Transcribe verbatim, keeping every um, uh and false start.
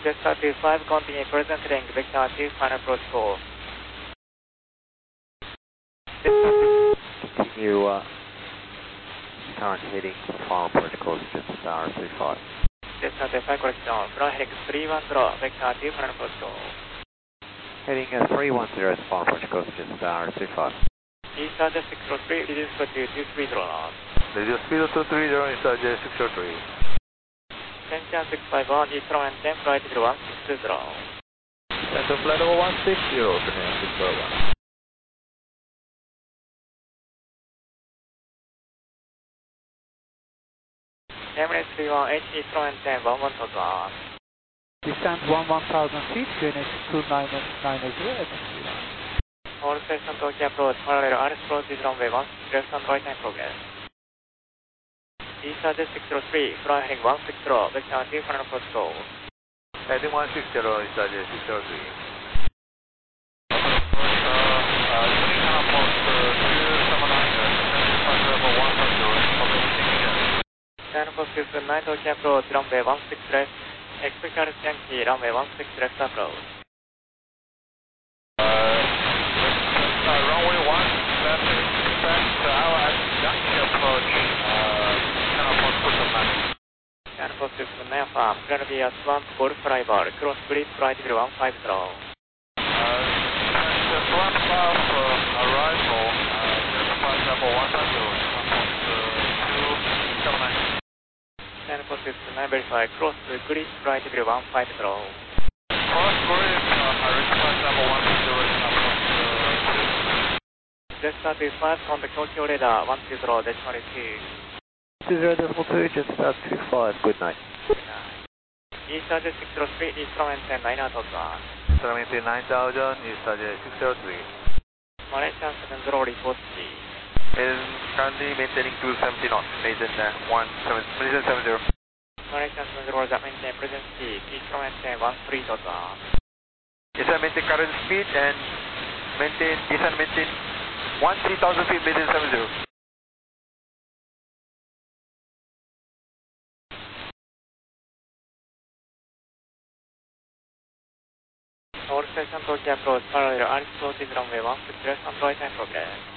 Jetstar two five, continue present heading Vector two, final approach call. Continue uh, current heading, final protocol Jetstar two five. Jetstar two five, correction, ground heading three one zero, Vector two, final approach call. Heading uh, three one zero is final protocol Jetstar two five. Eastern Jet six zero three, reduce speed to two three zero knots. Reduce speed to two three zero, Eastern Jet six zero three. Shenzhen six five one, Eastern and ten, flight level one six two zero. Center flight level one six zero, Canadian six zero one. Emirates three one eight, Eastern and ten, one one thousand. Descent one one thousand feet, unit two nine nine zero. All station Tokyo approach, parallel R S approach is runway one six, left and right hand progress. Eastern Jet six zero three, fly heading one six zero, Vector two, final approach call. Heading one six zero, Eastern Jet six zero three. Uh, uh, Trinidad approach two seven nine, descent flight level one five zero, public again. China Post nine Tokyo approach, runway one six left, expect R S Yankee, runway one six left approach. Uh, runway one left, expect our Yankee approach, uh, China Post nine. China Post nine farm, gonna be at one Golf Flybar, cross bridge, flight level one five zero. Uh, the swamp off uh, arrival, uh, just flight level one five zero, China Post two seven nine. China Post nine verify, cross bridge, flight level one five zero. Cross bridge, uh, reach flight level one five zero, China Post two. Jetstar two five, contact Tokyo radar one two zero, decimal two. two zero decimal two, Jetstar two five, good night. Eastern Jet six zero three, Eastern and ten, nine thousand. Eastern maintain nine thousand, Eastern Jet six zero three. Malaysian seven zero, report speed. Is currently maintaining two seventy knots, Malaysian uh, one seven, Malaysian seven zero. Malaysian seven zero, that maintain present speed, Eastern and ten, one three thousand. Eastern maintain current speed and maintain, Eastern maintain one three thousand feet, Malaysian seven zero. All station Tokyo approach, parallel R S approach is runway one six, left and right hand progress.